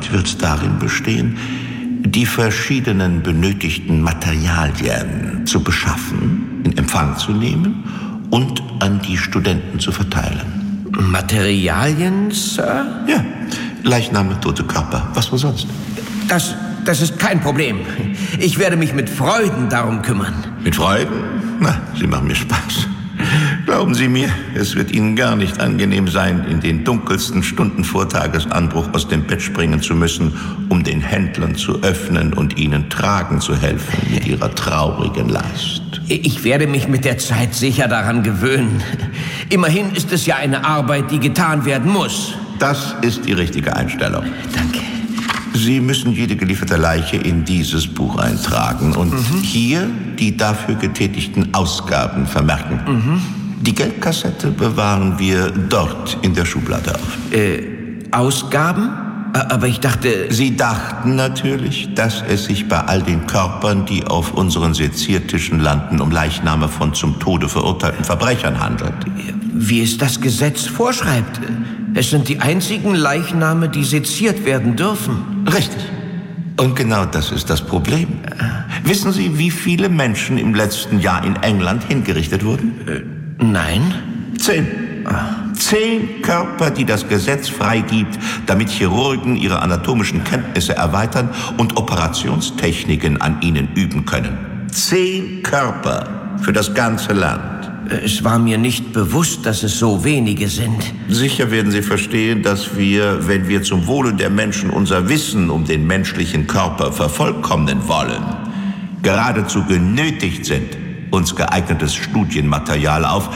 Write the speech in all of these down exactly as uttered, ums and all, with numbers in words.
Arbeit wird darin bestehen, die verschiedenen benötigten Materialien zu beschaffen, in Empfang zu nehmen und an die Studenten zu verteilen. Materialien, Sir? Ja, Leichname, tote Körper, was wohl sonst? Das, das ist kein Problem. Ich werde mich mit Freuden darum kümmern. Mit Freuden? Na, Sie machen mir Spaß. Glauben Sie mir, es wird Ihnen gar nicht angenehm sein, in den dunkelsten Stunden vor Tagesanbruch aus dem Bett springen zu müssen, um den Händlern zu öffnen und ihnen tragen zu helfen mit ihrer traurigen Last. Ich werde mich mit der Zeit sicher daran gewöhnen. Immerhin ist es ja eine Arbeit, die getan werden muss. Das ist die richtige Einstellung. Danke. Sie müssen jede gelieferte Leiche in dieses Buch eintragen und mhm. hier die dafür getätigten Ausgaben vermerken. Mhm. Die Geldkassette bewahren wir dort in der Schublade auf. Äh, Ausgaben? Aber ich dachte... Sie dachten natürlich, dass es sich bei all den Körpern, die auf unseren Seziertischen landen, um Leichname von zum Tode verurteilten Verbrechern handelt. Wie es das Gesetz vorschreibt. Es sind die einzigen Leichname, die seziert werden dürfen. Richtig. Und genau das ist das Problem. Äh. Wissen Sie, wie viele Menschen im letzten Jahr in England hingerichtet wurden? Äh, nein. Zehn. Ah. Zehn Körper, die das Gesetz freigibt, damit Chirurgen ihre anatomischen Kenntnisse erweitern und Operationstechniken an ihnen üben können. Zehn Körper für das ganze Land. Es war mir nicht bewusst, dass es so wenige sind. Sicher werden Sie verstehen, dass wir, wenn wir zum Wohle der Menschen unser Wissen um den menschlichen Körper vervollkommnen wollen, geradezu genötigt sind, uns geeignetes Studienmaterial auf,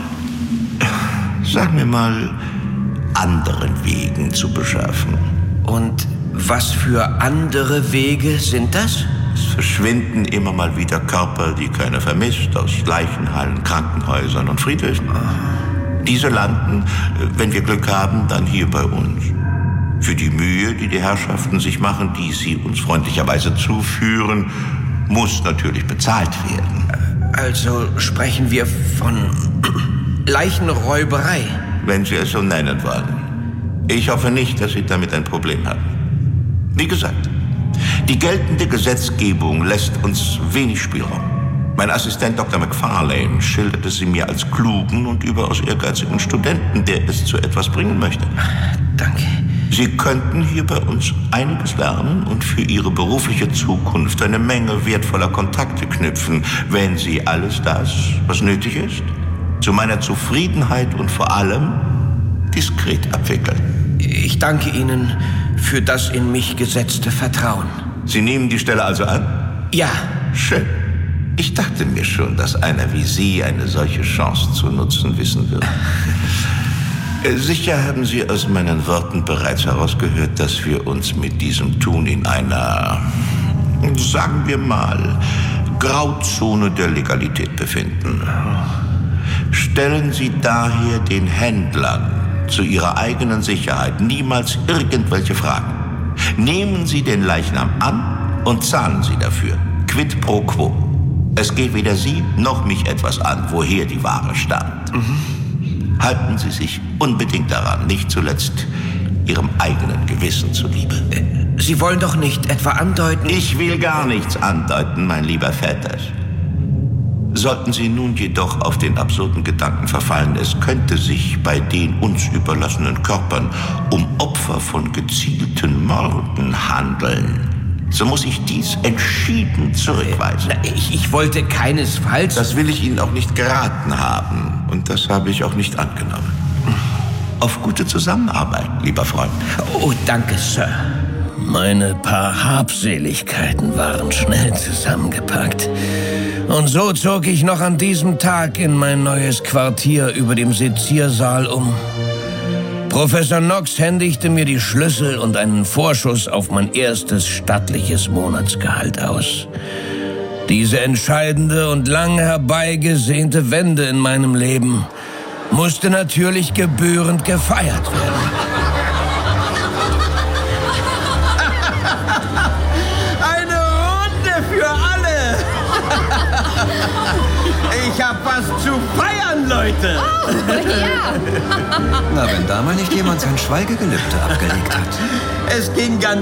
sagen wir mal, anderen Wegen zu beschaffen. Und was für andere Wege sind das? Es verschwinden immer mal wieder Körper, die keiner vermisst, aus Leichenhallen, Krankenhäusern und Friedhöfen. Diese landen, wenn wir Glück haben, dann hier bei uns. Für die Mühe, die die Herrschaften sich machen, die sie uns freundlicherweise zuführen, muss natürlich bezahlt werden. Also sprechen wir von Leichenräuberei? Wenn Sie es so nennen wollen. Ich hoffe nicht, dass Sie damit ein Problem haben. Wie gesagt, die geltende Gesetzgebung lässt uns wenig Spielraum. Mein Assistent Doktor McFarlane schilderte sie mir als klugen und überaus ehrgeizigen Studenten, der es zu etwas bringen möchte. Danke. Sie könnten hier bei uns einiges lernen und für Ihre berufliche Zukunft eine Menge wertvoller Kontakte knüpfen, wenn Sie alles das, was nötig ist, zu meiner Zufriedenheit und vor allem diskret abwickeln. Ich danke Ihnen für das in mich gesetzte Vertrauen. Sie nehmen die Stelle also an? Ja. Schön. Ich dachte mir schon, dass einer wie Sie eine solche Chance zu nutzen wissen würde. Sicher haben Sie aus meinen Worten bereits herausgehört, dass wir uns mit diesem Tun in einer, sagen wir mal, Grauzone der Legalität befinden. Stellen Sie daher den Händlern zu ihrer eigenen Sicherheit niemals irgendwelche Fragen. Nehmen Sie den Leichnam an und zahlen Sie dafür. Quid pro quo. Es geht weder Sie noch mich etwas an, woher die Ware stammt. Mhm. Halten Sie sich unbedingt daran, nicht zuletzt Ihrem eigenen Gewissen zuliebe. Sie wollen doch nicht etwa andeuten... Ich will gar nichts andeuten, mein lieber Vetters. Sollten Sie nun jedoch auf den absurden Gedanken verfallen, es könnte sich bei den uns überlassenen Körpern um Opfer von gezielten Morden handeln, so muss ich dies entschieden zurückweisen. Ich, ich wollte keinesfalls... Das will ich Ihnen auch nicht geraten haben. Und das habe ich auch nicht angenommen. Auf gute Zusammenarbeit, lieber Freund. Oh, danke, Sir. Meine paar Habseligkeiten waren schnell zusammengepackt. Und so zog ich noch an diesem Tag in mein neues Quartier über dem Seziersaal um. Professor Knox händigte mir die Schlüssel und einen Vorschuss auf mein erstes stattliches Monatsgehalt aus. Diese entscheidende und lang herbeigesehnte Wende in meinem Leben musste natürlich gebührend gefeiert werden. Eine Runde für alle! Ich hab was zu feiern, Leute! Oh, ja! Na, wenn da mal nicht jemand sein Schweigegelübde abgelegt hat. Es ging ganz